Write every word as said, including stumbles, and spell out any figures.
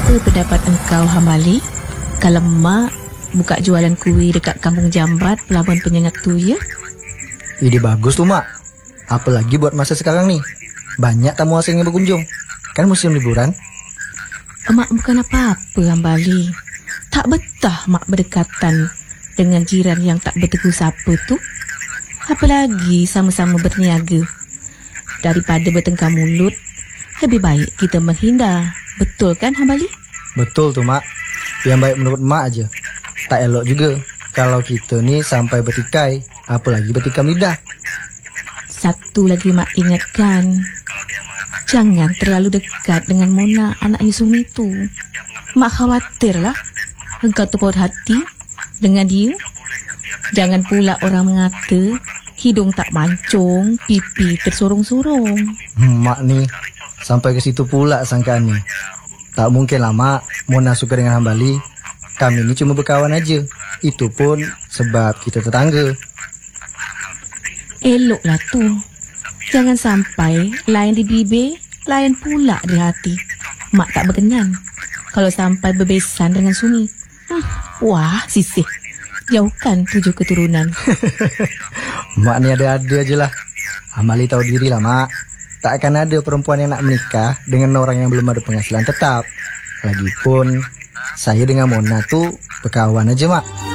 Apa pendapat engkau, Hamali? Kalau mak buka jualan kuih dekat Kampung Jambat, Pelabuhan Penyengat tu, ya? Ide bagus tuh, Mak. Apalagi buat masa sekarang nih. Banyak tamu asing yang berkunjung. Kan musim liburan. Mak bukan apa-apa, Hamali. Tak betah mak berdekatan dengan jiran yang tak bertegur sapa tu. Apalagi sama-sama berniaga. Daripada bertengkar mulut, lebih baik kita menghindar. Betul kan, Hamali? Betul tuh, Mak. Yang baik menurut Mak aja. Tak elok juga kalau kita nih sampai bertikai, apalagi bertikam lidah. Satu lagi mak ingatkan, jangan terlalu dekat dengan Mona, anak Yusuf itu. Mak khawatirlah engkau terpaut hati dengan dia. Jangan pula orang mengata hidung tak mancung, pipi tersorong-sorong. Mak nih sampai ke situ pula sangkaan nih. Tak mungkin lah, Mak. Mona suka dengan Hambali. Kami ini cuma berkawan aja. Itu pun sebab kita tetangga. Eloklah tu. Jangan sampai lain di bibir, lain pula di hati. Mak tak berkenan kalau sampai berbesan dengan Sumi. Hmm, wah, sisih. Jauhkan tujuh keturunan. Mak ni ada-ada aje lah. Hambali tahu diri lah, Mak. Tak akan ada perempuan yang nak menikah dengan orang yang belum ada penghasilan tetap. Lagipun saya dengan Mona tuh berkawan aja, Mak.